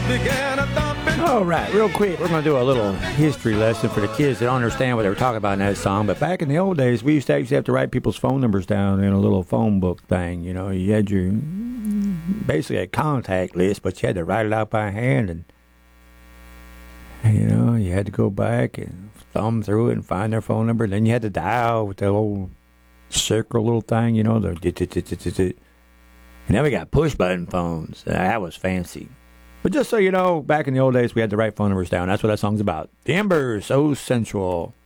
All right, real quick, we're going to do a little history lesson for the kids that don't understand what they were talking about in that song. But back in the old days, we used to actually have to write people's phone numbers down in a little phone book thing. You know, you had your basically a contact list, but you had to write it out by hand, and you know, you had to go back and thumb through it and find their phone number. Then you had to dial with the old circle little thing, you know, and then we got push button phones. That was fancy. But just so you know, back in the old days, we had to write phone numbers down. That's what that song's about. The Embers, so sensual.